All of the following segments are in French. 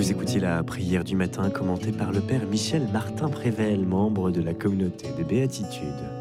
Vous écoutiez la prière du matin commentée par le Père Michel Martin Prével, membre de la communauté de béatitude.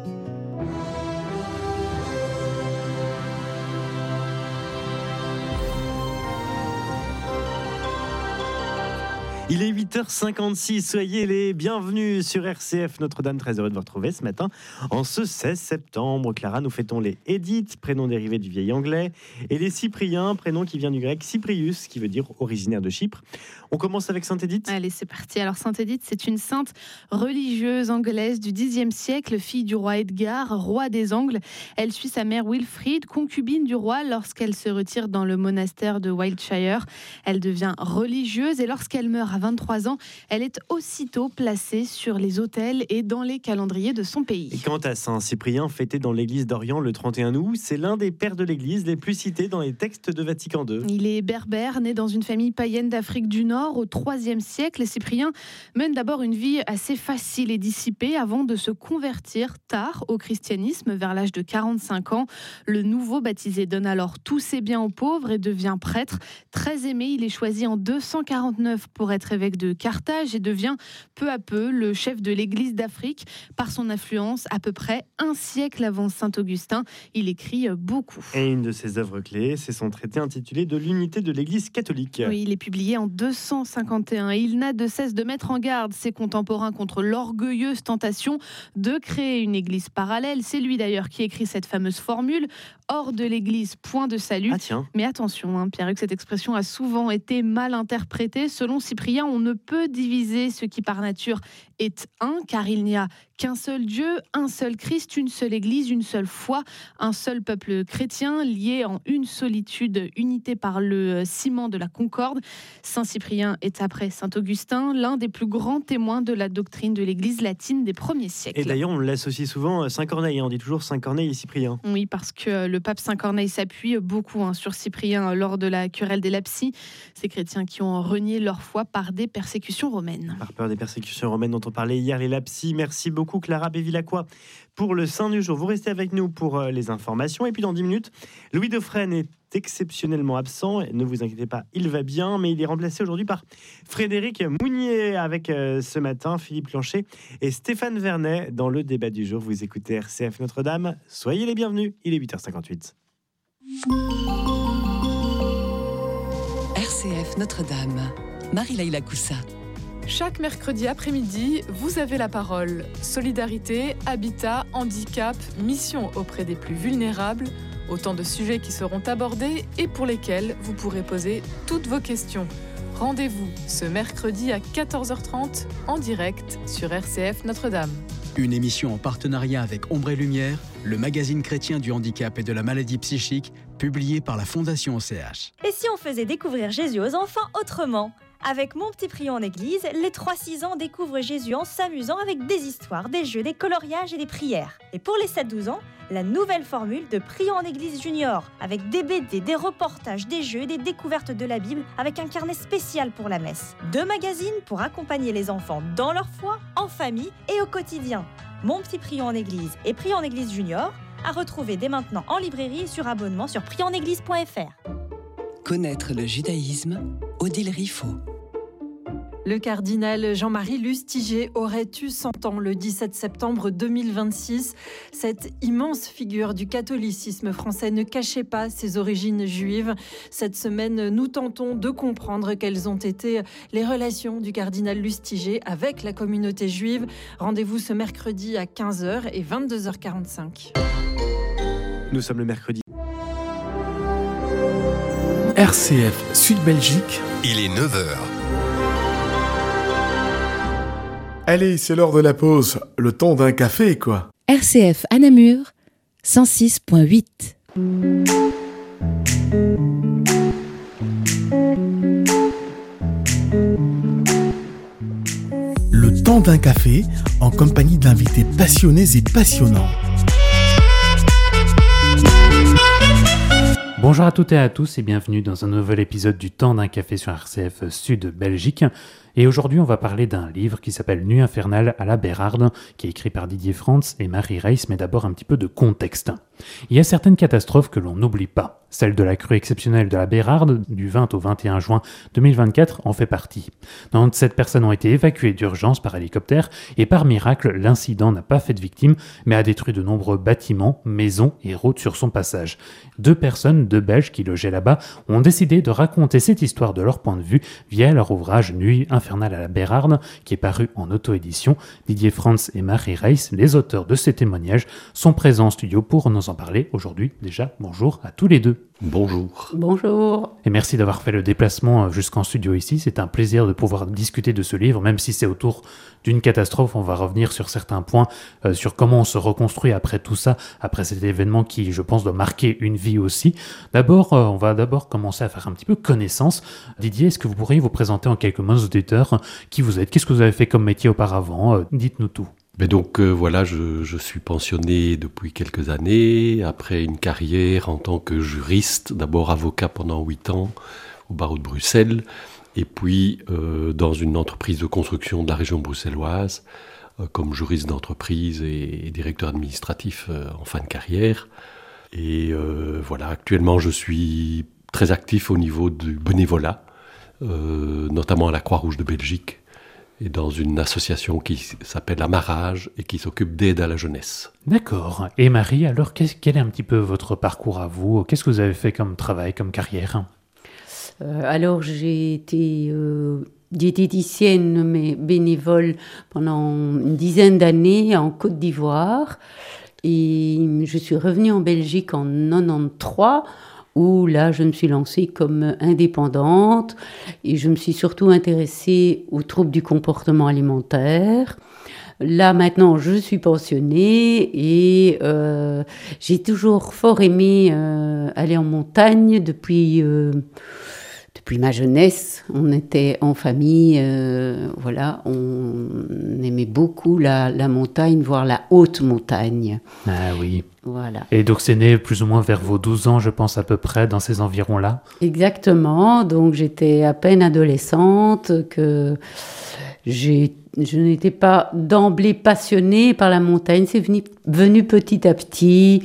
Il est 8h56, soyez les bienvenus sur RCF Notre-Dame, très heureux de vous retrouver ce matin. En ce 16 septembre, Clara, nous fêtons les Édith, prénom dérivé du vieil anglais, et les Cypriens, prénom qui vient du grec Cyprius, qui veut dire originaire de Chypre. On commence avec Sainte Édith. Allez, c'est parti. Alors Sainte Édith, c'est une sainte religieuse anglaise du Xe siècle, fille du roi Edgar, roi des Angles. Elle suit sa mère Wilfrid, concubine du roi, lorsqu'elle se retire dans le monastère de Wiltshire. Elle devient religieuse et lorsqu'elle meurt à 23 ans, elle est aussitôt placée sur les autels et dans les calendriers de son pays. Et quant à Saint Cyprien, fêté dans l'église d'Orient le 31 août, c'est l'un des pères de l'église les plus cités dans les textes de Vatican II. Il est berbère, né dans une famille païenne d'Afrique du Nord au IIIe siècle. Et Cyprien mène d'abord une vie assez facile et dissipée avant de se convertir tard au christianisme vers l'âge de 45 ans. Le nouveau baptisé donne alors tous ses biens aux pauvres et devient prêtre. Très aimé, il est choisi en 249 pour être évêque de Carthage et devient peu à peu le chef de l'église d'Afrique. Par son influence, à peu près un siècle avant saint Augustin, il écrit beaucoup. Et une de ses œuvres clés, c'est son traité intitulé De l'unité de l'église catholique. Oui, il est publié en 251. Il n'a de cesse de mettre en garde ses contemporains contre l'orgueilleuse tentation de créer une église parallèle. C'est lui d'ailleurs qui écrit cette fameuse formule « Hors de l'église, point de salut ». Ah tiens. Mais attention, Pierre-Hugues, cette expression a souvent été mal interprétée. Selon Cyprien, on ne peut diviser ce qui par nature est un, car il n'y a qu'un seul Dieu, un seul Christ, une seule Église, une seule foi, un seul peuple chrétien, lié en une solitude, unité par le ciment de la concorde. Saint Cyprien est, après saint Augustin, l'un des plus grands témoins de la doctrine de l'Église latine des premiers siècles. Et d'ailleurs, on l'associe souvent à Saint Corneille, on dit toujours Saint Corneille et Cyprien. Oui, parce que le pape Saint Corneille s'appuie beaucoup sur Cyprien lors de la querelle des Lapsi, ces chrétiens qui ont renié leur foi par des persécutions romaines. Par peur des persécutions romaines dont on parlait hier, les Lapsi. Merci beaucoup Clara Bévilacqua pour le Saint du jour. Vous restez avec nous pour les informations et puis dans 10 minutes, Louis Dauphren est exceptionnellement absent. Ne vous inquiétez pas, il va bien, mais il est remplacé aujourd'hui par Frédéric Mounier avec ce matin Philippe Lanchet et Stéphane Vernet dans le débat du jour. Vous écoutez RCF Notre-Dame. Soyez les bienvenus. Il est 8h58. RCF Notre-Dame. Marie-Laïla Coussa. Chaque mercredi après-midi, vous avez la parole. Solidarité, habitat, handicap, mission auprès des plus vulnérables. Autant de sujets qui seront abordés et pour lesquels vous pourrez poser toutes vos questions. Rendez-vous ce mercredi à 14h30 en direct sur RCF Notre-Dame. Une émission en partenariat avec Ombre et Lumière, le magazine chrétien du handicap et de la maladie psychique, publié par la Fondation OCH. Et si on faisait découvrir Jésus aux enfants autrement ? Avec Mon Petit Prion en Église, les 3-6 ans découvrent Jésus en s'amusant avec des histoires, des jeux, des coloriages et des prières. Et pour les 7-12 ans, la nouvelle formule de Prion en Église Junior, avec des BD, des reportages, des jeux et des découvertes de la Bible, avec un carnet spécial pour la messe. 2 magazines pour accompagner les enfants dans leur foi, en famille et au quotidien. Mon Petit Prion en Église et Prion en Église Junior, à retrouver dès maintenant en librairie et sur abonnement sur prionenéglise.fr. Connaître le judaïsme, Odile Riffaut. Le cardinal Jean-Marie Lustiger aurait eu 100 ans le 17 septembre 2026. Cette immense figure du catholicisme français ne cachait pas ses origines juives. Cette semaine, nous tentons de comprendre quelles ont été les relations du cardinal Lustiger avec la communauté juive. Rendez-vous ce mercredi à 15h et 22h45. Nous sommes le mercredi. RCF Sud-Belgique. Il est 9h. Allez, c'est l'heure de la pause. Le temps d'un café, quoi. RCF à Namur, 106.8. Le temps d'un café, en compagnie d'invités passionnés et passionnants. Bonjour à toutes et à tous et bienvenue dans un nouvel épisode du temps d'un café sur RCF Sud Belgique. Et aujourd'hui, on va parler d'un livre qui s'appelle Nuit infernale à la Bérarde, qui est écrit par Didier Frantz et Marie Reiss, mais d'abord un petit peu de contexte. Il y a certaines catastrophes que l'on n'oublie pas. Celle de la crue exceptionnelle de la Bérarde, du 20 au 21 juin 2024, en fait partie. 97 personnes ont été évacuées d'urgence par hélicoptère et par miracle, l'incident n'a pas fait de victimes, mais a détruit de nombreux bâtiments, maisons et routes sur son passage. 2 personnes, 2 Belges qui logeaient là-bas, ont décidé de raconter cette histoire de leur point de vue via leur ouvrage Nuit infernale à la Bérarde, qui est paru en auto-édition. Didier Frantz et Marie Reiss, les auteurs de ces témoignages, sont présents en studio pour nous en parler aujourd'hui. Déjà, bonjour à tous les deux. Bonjour. Bonjour. Et merci d'avoir fait le déplacement jusqu'en studio ici. C'est un plaisir de pouvoir discuter de ce livre, même si c'est autour d'une catastrophe. On va revenir sur certains points, sur comment on se reconstruit après tout ça, après cet événement qui, je pense, doit marquer une vie aussi. On va d'abord commencer à faire un petit peu connaissance. Didier, est-ce que vous pourriez vous présenter en quelques mots aux auditeurs qui vous êtes? Qu'est-ce que vous avez fait comme métier auparavant? Dites-nous tout. Mais donc voilà, je suis pensionné depuis quelques années, après une carrière en tant que juriste, d'abord avocat pendant 8 ans au barreau de Bruxelles, et puis dans une entreprise de construction de la région bruxelloise, comme juriste d'entreprise et directeur administratif en fin de carrière. Et voilà, actuellement je suis très actif au niveau du bénévolat, notamment à la Croix-Rouge de Belgique, et dans une association qui s'appelle Amarrage et qui s'occupe d'aide à la jeunesse. D'accord. Et Marie, alors quel est un petit peu votre parcours à vous? Qu'est-ce que vous avez fait comme travail, comme carrière? Alors j'ai été diététicienne, mais bénévole pendant une dizaine d'années en Côte d'Ivoire. Et je suis revenue en Belgique en 1993, où là, je me suis lancée comme indépendante et je me suis surtout intéressée aux troubles du comportement alimentaire. Là, maintenant, je suis pensionnée et j'ai toujours fort aimé aller en montagne depuis ma jeunesse. On était en famille, voilà, on aimait beaucoup la montagne, voire la haute montagne. Ah oui. Voilà. Et donc c'est né plus ou moins vers vos 12 ans, je pense à peu près, dans ces environs-là? Exactement, donc j'étais à peine adolescente, que je n'étais pas d'emblée passionnée par la montagne, c'est venu petit à petit,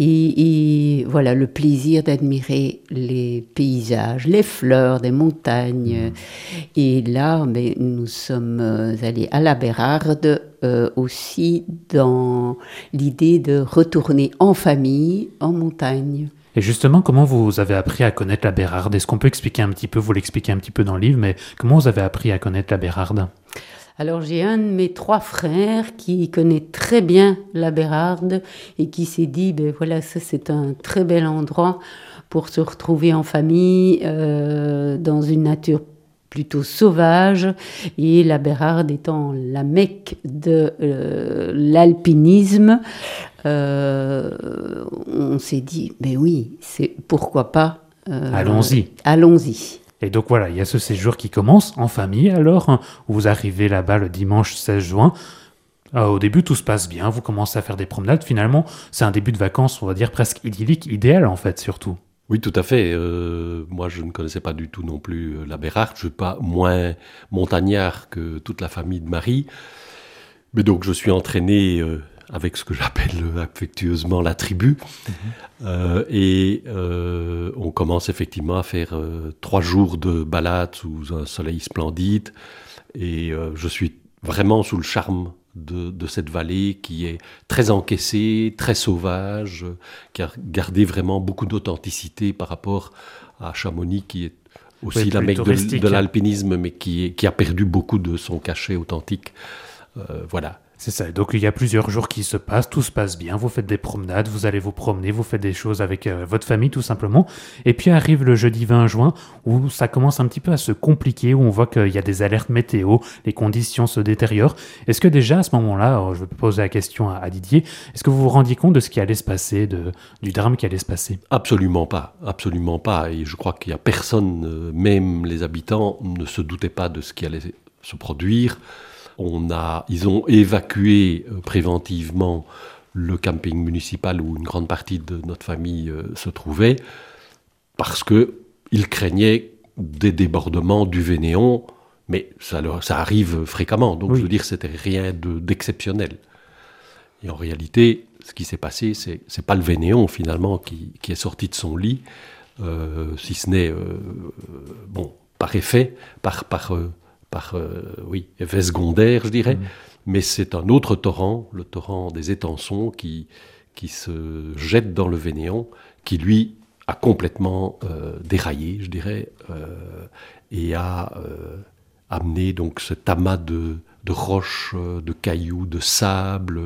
et voilà, le plaisir d'admirer les paysages, les fleurs des montagnes. Et là, nous sommes allés à la Bérarde, aussi dans l'idée de retourner en famille, en montagne. Et justement, comment vous avez appris à connaître la Bérarde? Est-ce qu'on peut expliquer un petit peu, vous l'expliquez un petit peu dans le livre, mais comment vous avez appris à connaître la Bérarde? Alors j'ai un de mes 3 frères qui connaît très bien la Bérarde et qui s'est dit, voilà, ça c'est un très bel endroit pour se retrouver en famille, dans une nature plutôt sauvage, et la Bérarde étant la Mecque de l'alpinisme, on s'est dit, oui, pourquoi pas, allons-y. Allons-y. Et donc voilà, il y a ce séjour qui commence en famille, alors vous arrivez là-bas le dimanche 16 juin. Au début, tout se passe bien, vous commencez à faire des promenades. Finalement, c'est un début de vacances, on va dire, presque idyllique, idéal en fait, surtout. Oui, tout à fait. Moi, je ne connaissais pas du tout non plus la Bérarde. Je ne suis pas moins montagnard que toute la famille de Marie. Mais donc, je suis entraîné avec ce que j'appelle affectueusement la tribu. Et on commence effectivement à faire 3 jours de balade sous un soleil splendide. Et je suis vraiment sous le charme de cette vallée qui est très encaissée, très sauvage, qui a gardé vraiment beaucoup d'authenticité par rapport à Chamonix, qui est aussi la Mecque de l'alpinisme, mais qui a perdu beaucoup de son cachet authentique. Voilà. C'est ça, donc il y a plusieurs jours qui se passent, tout se passe bien, vous faites des promenades, vous allez vous promener, vous faites des choses avec votre famille tout simplement, et puis arrive le jeudi 20 juin où ça commence un petit peu à se compliquer, où on voit qu'il y a des alertes météo, les conditions se détériorent. Est-ce que déjà à ce moment-là, je vais poser la question à Didier, est-ce que vous vous rendiez compte de ce qui allait se passer, du drame qui allait se passer? Absolument pas, et je crois qu'il n'y a personne, même les habitants, ne se doutaient pas de ce qui allait se produire. Ils ont évacué préventivement le camping municipal où une grande partie de notre famille se trouvait, parce qu'ils craignaient des débordements du Vénéon Mais ça arrive fréquemment, donc je veux dire, c'était rien d'exceptionnel. Et en réalité, ce qui s'est passé, c'est pas le Vénéon finalement qui est sorti de son lit, si ce n'est, par effet, par effet secondaire, je dirais, mais c'est un autre torrent, le torrent des Étançons, qui se jette dans le Vénéon, qui lui a complètement déraillé, je dirais, et a amené donc cet amas de roches, de cailloux, de sable,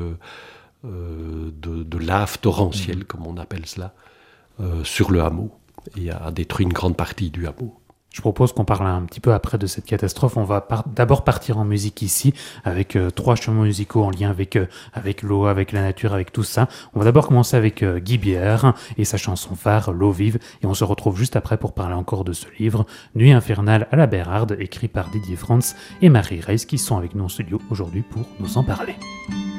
de lave torrentielle, comme on appelle cela, sur le hameau, et a détruit une grande partie du hameau. Je propose qu'on parle un petit peu après de cette catastrophe. On va d'abord partir en musique ici, avec 3 chemins musicaux en lien avec l'eau, avec la nature, avec tout ça. On va d'abord commencer avec Guy Bière et sa chanson phare, L'eau vive. Et on se retrouve juste après pour parler encore de ce livre, Nuit infernale à la Bérarde, écrit par Didier Frantz et Marie Reiss, qui sont avec nous en studio aujourd'hui pour nous en parler.